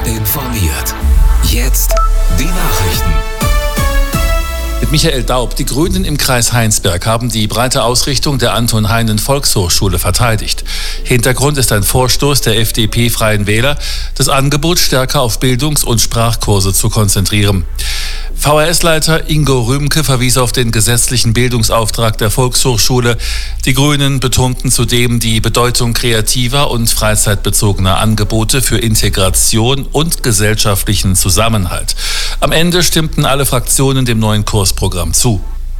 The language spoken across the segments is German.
Informiert. Jetzt die Nachrichten. Mit Michael Daub. Die Grünen im Kreis Heinsberg haben die breite Ausrichtung der Anton-Heinen-Volkshochschule verteidigt. Hintergrund ist ein Vorstoß der FDP-Freien Wähler, das Angebot stärker auf Bildungs- und Sprachkurse zu konzentrieren. VHS-Leiter Ingo Rümke verwies auf den gesetzlichen Bildungsauftrag der Volkshochschule. Die Grünen betonten zudem die Bedeutung kreativer und freizeitbezogener Angebote für Integration und gesellschaftlichen Zusammenhalt. Am Ende stimmten alle Fraktionen dem neuen Kursprogramm zu.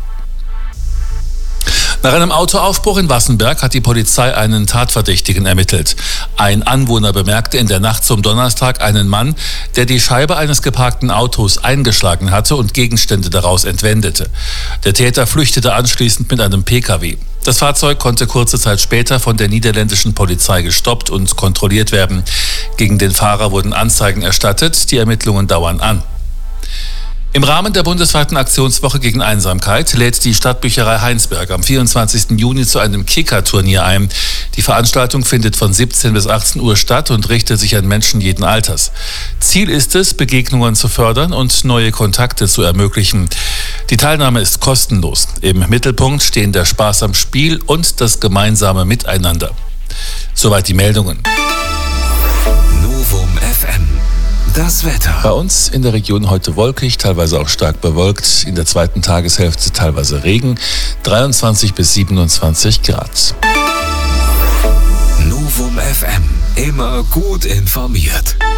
Nach einem Autoaufbruch in Wassenberg hat die Polizei einen Tatverdächtigen ermittelt. Ein Anwohner bemerkte in der Nacht zum Donnerstag einen Mann, der die Scheibe eines geparkten Autos eingeschlagen hatte und Gegenstände daraus entwendete. Der Täter flüchtete anschließend mit einem Pkw. Das Fahrzeug konnte kurze Zeit später von der niederländischen Polizei gestoppt und kontrolliert werden. Gegen den Fahrer wurden Anzeigen erstattet. Die Ermittlungen dauern an. Im Rahmen der bundesweiten Aktionswoche gegen Einsamkeit lädt die Stadtbücherei Heinsberg am 24. Juni zu einem Kicker-Turnier ein. Die Veranstaltung findet von 17 bis 18 Uhr statt und richtet sich an Menschen jeden Alters. Ziel ist es, Begegnungen zu fördern und neue Kontakte zu ermöglichen. Die Teilnahme ist kostenlos. Im Mittelpunkt stehen der Spaß am Spiel und das gemeinsame Miteinander. Soweit die Meldungen. Novum FM. Das Wetter. Bei uns in der Region heute wolkig, teilweise auch stark bewölkt. In der zweiten Tageshälfte teilweise Regen. 23 bis 27 Grad. Novum FM. Immer gut informiert.